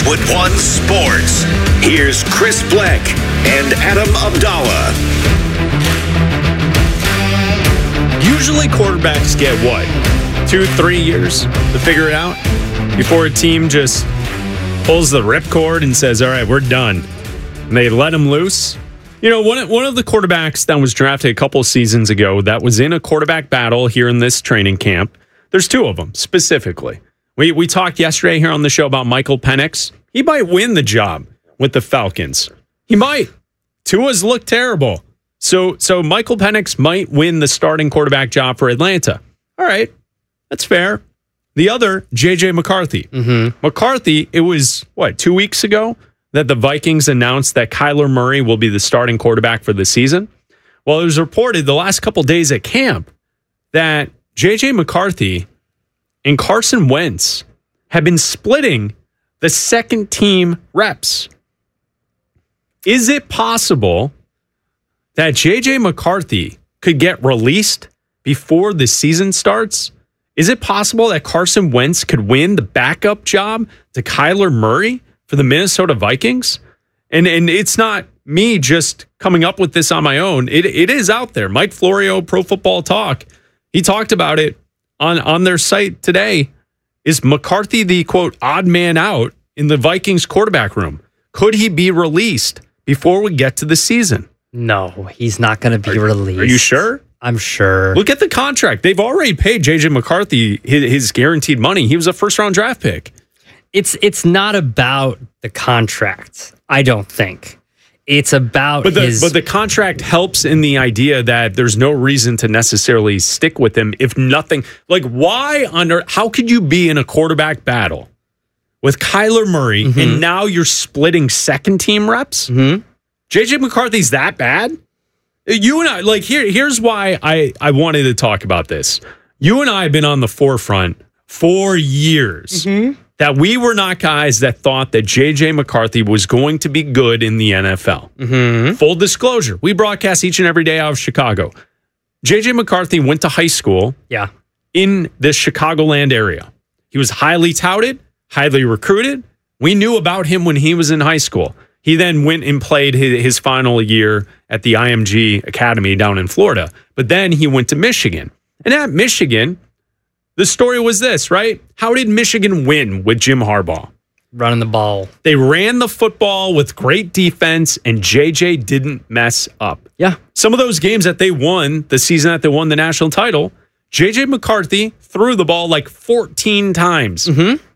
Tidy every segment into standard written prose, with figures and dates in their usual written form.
Hollywood One Sports. Here's Chris Bleck and Adam Abdallah. Usually quarterbacks get what? 2-3 years to figure it out before a team just pulls the ripcord and says, all right, we're done. And they let them loose. You know, one of the quarterbacks that was drafted a couple seasons ago that was in a quarterback battle here in this training camp, there's two of them specifically. We talked yesterday here on the show about Michael Penix. He might win the job with the Falcons. He might. Tua's looked terrible. So Michael Penix might win the starting quarterback job for Atlanta. All right, that's fair. The other, J.J. McCarthy. McCarthy, it was, 2 weeks ago that the Vikings announced that Kyler Murray will be the starting quarterback for the season? Well, it was reported the last couple days at camp that J.J. McCarthy and Carson Wentz have been splitting the second team reps. Is it possible that J.J. McCarthy could get released before the season starts? Is it possible that Carson Wentz could win the backup job to Kyler Murray for the Minnesota Vikings? And it's not me just coming up with this on my own. It is out there. Mike Florio, Pro Football Talk, he talked about it on their site today. Is McCarthy the, quote, odd man out in the Vikings quarterback room? Could he be released before we get to the season? No, he's not going to be released. Are you sure? I'm sure. Look at the contract. They've already paid J.J. McCarthy his guaranteed money. He was a first-round draft pick. It's not about the contract, I don't think. It's about But the contract helps in the idea that there's no reason to necessarily stick with him if nothing. Like, how could you be in a quarterback battle with Kyler Murray and now you're splitting second team reps? J.J. McCarthy's that bad? You and I, here's why I wanted to talk about this. You and I have been on the forefront for years that we were not guys that thought that J.J. McCarthy was going to be good in the NFL. Full disclosure, we broadcast each and every day out of Chicago. J.J. McCarthy went to high school in the Chicagoland area. He was highly touted, highly recruited. We knew about him when he was in high school. He then went and played his final year at the IMG Academy down in Florida. But then he went to Michigan. And at Michigan, the story was this, right? How did Michigan win with Jim Harbaugh? Running the ball. They ran the football with great defense, and JJ didn't mess up. Yeah. Some of those games that they won, the season that they won the national title, JJ McCarthy threw the ball like 14 times.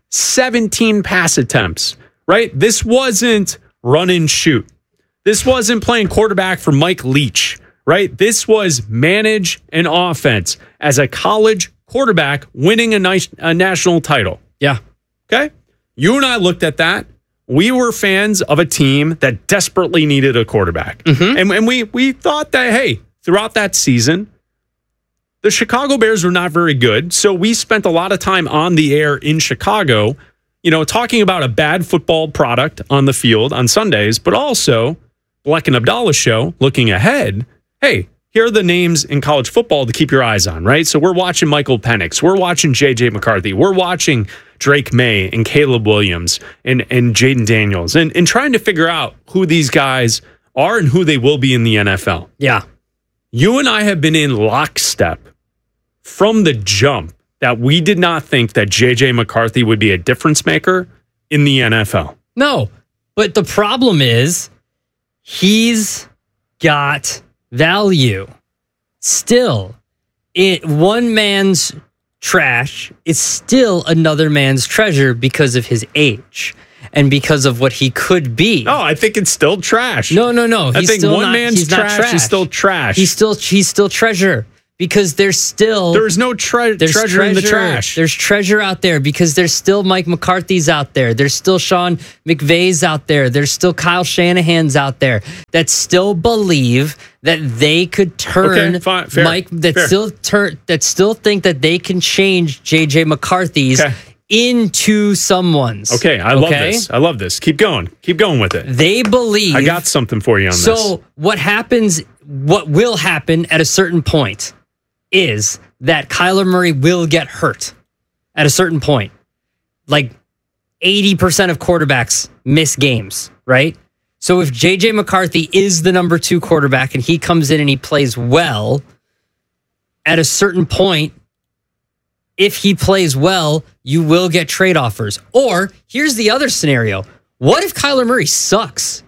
17 pass attempts, right? This wasn't run and shoot. This wasn't playing quarterback for Mike Leach, right? This was manage an offense as a college quarterback winning a national title. Yeah. Okay? You and I looked at that. We were fans of a team that desperately needed a quarterback. And we thought that, hey, throughout that season, the Chicago Bears were not very good. So we spent a lot of time on the air in Chicago, talking about a bad football product on the field on Sundays, but also Bleck and Abdallah show looking ahead. Hey, here are the names in college football to keep your eyes on, right? So we're watching Michael Penix. We're watching J.J. McCarthy. We're watching Drake May and Caleb Williams and Jaden Daniels and trying to figure out who these guys are and who they will be in the NFL. Yeah. You and I have been in lockstep from the jump that we did not think that J.J. McCarthy would be a difference maker in the NFL. No, but the problem is he's got value. Still, one man's trash is still another man's treasure because of his age and because of what he could be. Oh, I think it's still trash. No. I think one man's trash is still trash. He's still treasure. Because there's no treasure in the trash. There's treasure out there because there's still Mike McCarthy's out there. There's still Sean McVay's out there. There's still Kyle Shanahan's out there that still believe that they could turn Mike that still think that they can change JJ McCarthy's into someone's. Okay, I love this. Keep going with it. They believe I got something for you on this. So what will happen at a certain point is that Kyler Murray will get hurt at a certain point. Like 80% of quarterbacks miss games, right? So if J.J. McCarthy is the number 2 quarterback and he comes in and he plays well, at a certain point, if he plays well, you will get trade offers. Or here's the other scenario. What if Kyler Murray sucks?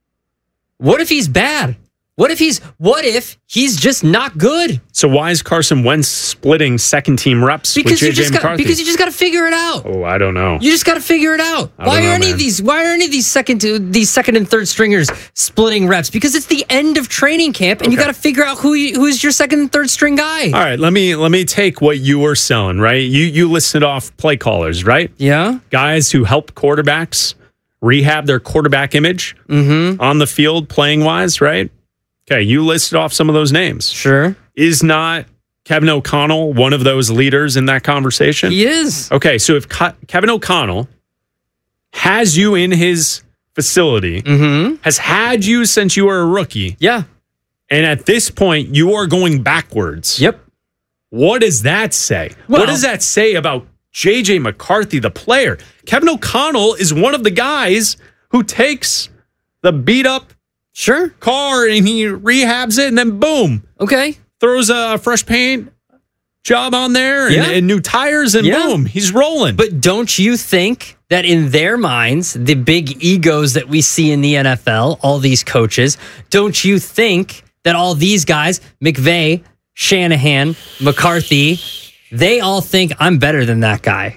What if he's bad? What if he's just not good? So why is Carson Wentz splitting second team reps with J.J. McCarthy? Because you just got to figure it out. Oh, I don't know. You just got to figure it out. Why are any of these second and third stringers splitting reps? Because it's the end of training camp, and you got to figure out who's your second and third string guy. All right, let me take what you were selling. Right, you listed off play callers, right? Yeah, guys who help quarterbacks rehab their quarterback image on the field, playing wise, right? Okay, you listed off some of those names. Sure. Is not Kevin O'Connell one of those leaders in that conversation? He is. Okay, so if Kevin O'Connell has you in his facility, has had you since you were a rookie, yeah, and at this point you are going backwards. Yep. What does that say? Well, what does that say about J.J. McCarthy, the player? Kevin O'Connell is one of the guys who takes the beat up car and he rehabs it and then boom. Okay. Throws a fresh paint job on there and new tires and boom, he's rolling. But don't you think that in their minds, the big egos that we see in the NFL, all these coaches, don't you think that all these guys, McVay, Shanahan, McCarthy, they all think I'm better than that guy.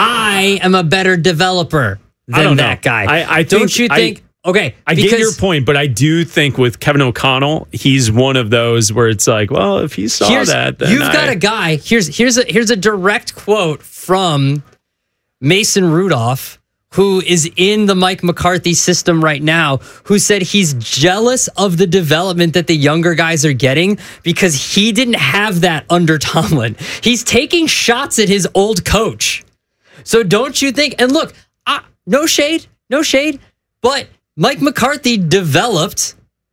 I am a better developer than that guy. I don't you think? Okay, I get your point, but I do think with Kevin O'Connell, he's one of those where it's like, well, if he saw that, then you've got a guy. Here's a direct quote from Mason Rudolph, who is in the Mike McCarthy system right now, who said he's jealous of the development that the younger guys are getting because he didn't have that under Tomlin. He's taking shots at his old coach. So don't you think? And look, no shade, but Mike McCarthy developed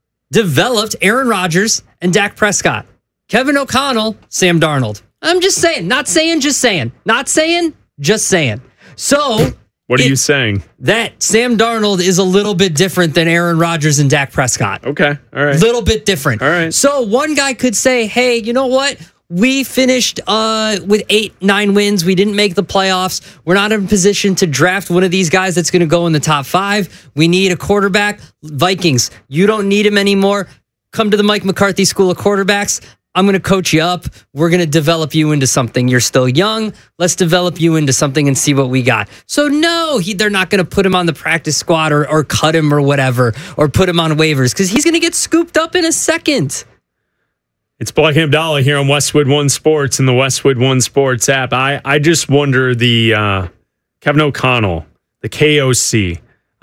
Aaron Rodgers and Dak Prescott. Kevin O'Connell, Sam Darnold. I'm just saying, not saying, just saying. Not saying, just saying. So what are you saying? That Sam Darnold is a little bit different than Aaron Rodgers and Dak Prescott. Okay, all right. Little bit different. All right. So one guy could say, hey, you know what? We finished with 8-9 wins. We didn't make the playoffs. We're not in a position to draft one of these guys that's going to go in the top 5. We need a quarterback. Vikings, you don't need him anymore. Come to the Mike McCarthy School of Quarterbacks. I'm going to coach you up. We're going to develop you into something. You're still young. Let's develop you into something and see what we got. So no, they're not going to put him on the practice squad or cut him or whatever, or put him on waivers because he's going to get scooped up in a second. It's Black and Abdallah here on Westwood One Sports and the Westwood One Sports app. I just wonder the Kevin O'Connell, the KOC,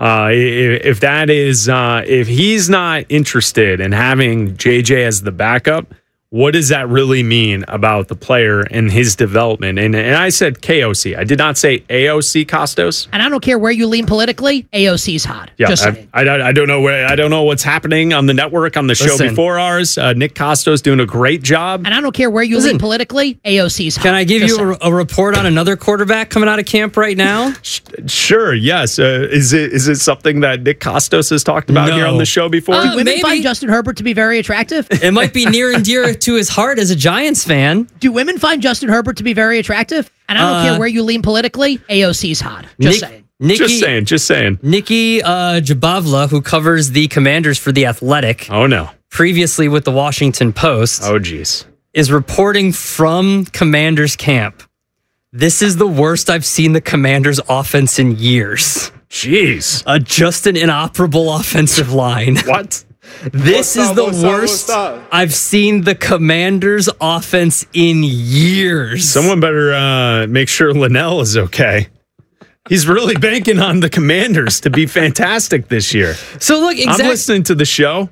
if that is if he's not interested in having JJ as the backup, what does that really mean about the player and his development? And I said KOC. I did not say AOC Costos. And I don't care where you lean politically. AOC's hot. Yeah, I don't know where. I don't know what's happening on the network on the show before ours. Nick Costos doing a great job. And I don't care where you lean politically. AOC's hot. Can I give you a report on another quarterback coming out of camp right now? Sure. Yes. Is it something that Nick Costos has talked about here on the show before? Do women find Justin Herbert to be very attractive? It might be near and dear to his heart as a Giants fan. Do women find Justin Herbert to be very attractive? And I don't care where you lean politically. AOC's hot. Saying. Just saying. Nikki Jabavla, who covers the Commanders for The Athletic. Oh, no. Previously with the Washington Post. Oh, geez. Is reporting from Commanders camp. This is the worst I've seen the Commanders offense in years. Jeez. Just an inoperable offensive line. What? This is the worst I've seen the Commanders offense in years. Someone better make sure Linnell is okay. He's really banking on the Commanders to be fantastic this year. So look, I'm listening to the show.